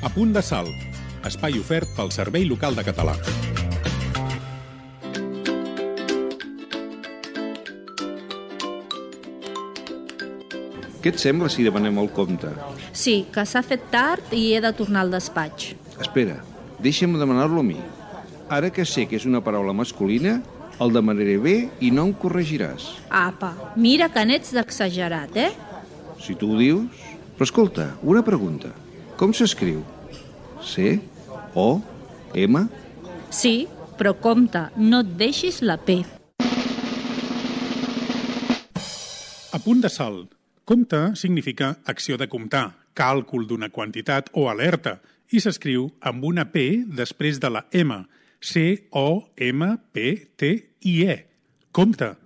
A punt de salt, espai ofert pel Servei Local de Català. Què et sembla si demanem el compte? Sí, que s'ha fet tard i he de tornar al despatx. Espera, deixa'm demanar-lo a mi. Ara que sé que és una paraula masculina, el demanaré bé i no em corregiràs. Apa, mira que n'ets d'exagerat, eh? Si tu ho dius... Però escolta, una pregunta. Com s'escriu? C? O? M? Sí, però compte, no et deixis la P. A punt de salt. Compte significa acció de comptar, càlcul d'una quantitat o alerta, i s'escriu amb una P després de la M. C-O-M-P-T-I-E. Compte!